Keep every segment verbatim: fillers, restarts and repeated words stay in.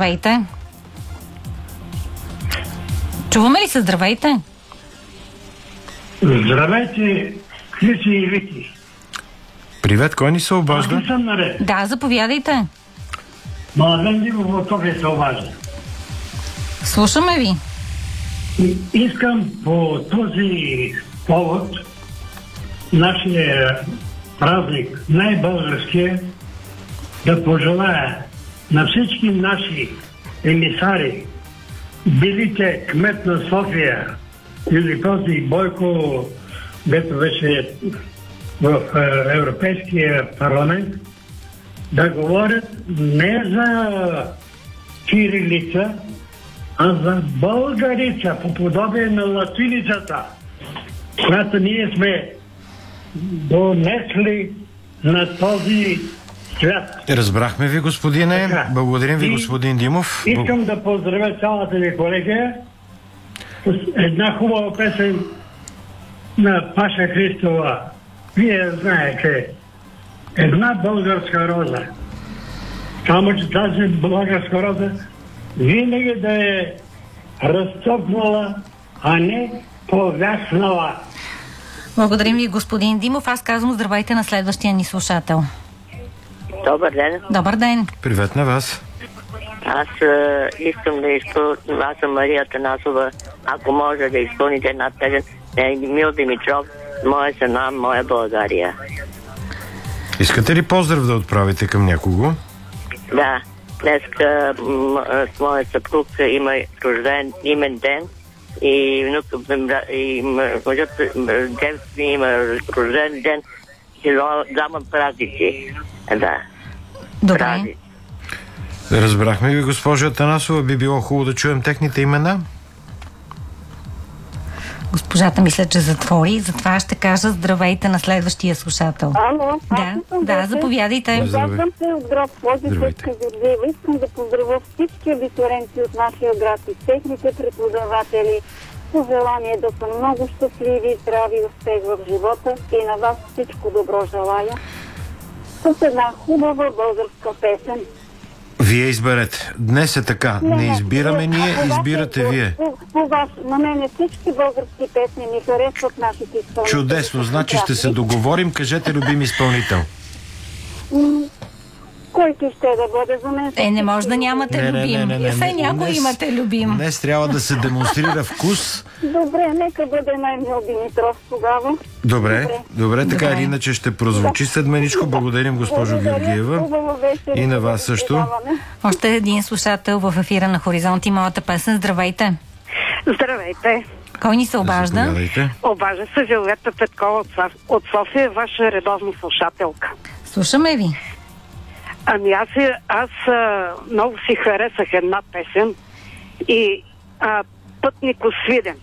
Здравейте. Чуваме ли се? Здравейте. Здравейте, Хриси и Вики. Привет, кой ни се обажда? Аз съм наред. Да, заповядайте. Младен Димов от София се обажда. Слушаме ви. И искам по този повод нашия празник, най-българския, да пожелая на всички наши емисари, билите кмет на София или този Бойко, дето беше в Европейския парламент, да говорят не за кирилица, а за българица, по подобие на латиницата, която ние сме донесли на този свят. Разбрахме ви, господине. Така. Благодарим ви, И господин Димов. Искам да поздравя цялата ви колегия с една хубава песен на Паша Христова. Вие знаете, една българска роза. Само че тази българска роза винаги да е разцъпнала, а не повяснала. Благодарим ви, господин Димов. Аз казвам здравейте на следващия ни слушател. Добър ден. Добър ден. Привет на вас. Аз а, искам да изпълня, аз съм Мария Танасова, ако може да изпълните една песен на Емил Димитров, моя страна, моя България. Искате ли поздрав да отправите към някого? Да, днес с моят съпруг има рожден имен ден и внук и мъжът има рожден ден и двама празници. Да. Добре. Празници. Разбрахме ви, госпожа Атанасова. Би било хубаво да чуем техните имена. Госпожата мисля, че затвори, затова ще кажа здравейте на следващия слушател. Ало, Да, да, заповядайте. Казвам се от град Пловдив, Георгиева. Искам да поздравя всички абитуриенти от нашия град и техните преподаватели. Пожелание да са много щастливи, здрави и успех в живота и на вас всичко добро желая. С една хубава българска песен. Вие изберете. Днес е така. Не, не избираме не, ние, а, избирате по, вие. По, по вас, на мене всички български песни ми харесват нашите изпълнители. Чудесно, значи ще се договорим. Кажете любим изпълнител. М- Който ще да бъде за мен. Е, не може да нямате Не, не, любим. не, не, не, Все не. някой Днес- имате любим. Днес трябва да се демонстрира вкус. Добре, нека бъде най-мил Димитров тогава. Добре, добре, така Добре. или иначе ще прозвучи след меничко. Благодарим, госпожо Благодаря, Георгиева. хубава вечер. И на вас също. Предаване. Още един слушател в ефира на Хоризонт и моята песен. Здравейте. Здравейте. Кой ни се обажда? Заповядайте. Обажда се Виолета Петкова от, Соф... от София, ваша редовна слушателка. Слушаме ви. Ами аз, си- аз а, много си харесах една песен и а, Пътник Свиден.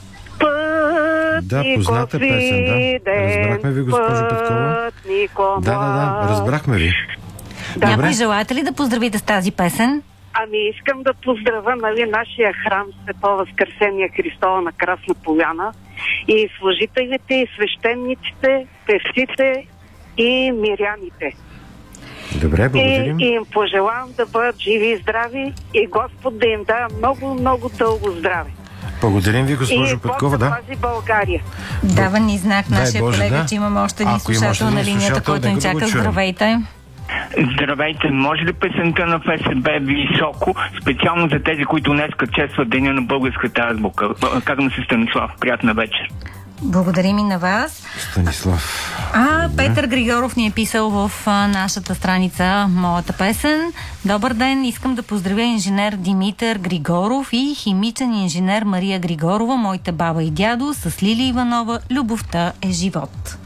Да, позната песен, да. Разбрахме ви, госпожо Петкова. Да, да, да, разбрахме ви. Да. Някой Добре. желаете ли да поздравите с тази песен? Ами искам да поздравя, нали, нашия храм Светова Възкресение Христова на Красна Поляна и служителите, и свещениците, певците и миряните. Добре, благодарим. И, и им пожелавам да бъдат живи и здрави и Господ да им даде много, много дълго здраве. Благодарим ви, госпожо И Бог Петкова, да да. пази България. Дава ни знак Дай нашия Боже, колега, да. че имаме още един Ако има още слушател на един линията, слушател, който ни нека да го чака. чуем. Здравейте. Здравейте, може ли песента на ФСБ Високо, специално за тези, които днес честват деня на българската азбука? Казвам се Станислав. Приятна вечер. Благодарим и на вас. Станислав. А, Петър Григоров ни е писал в а, нашата страница моята песен. Добър ден, искам да поздравя инженер Димитър Григоров и химичен инженер Мария Григорова, моите баба и дядо, с Лили Иванова. Любовта е живот.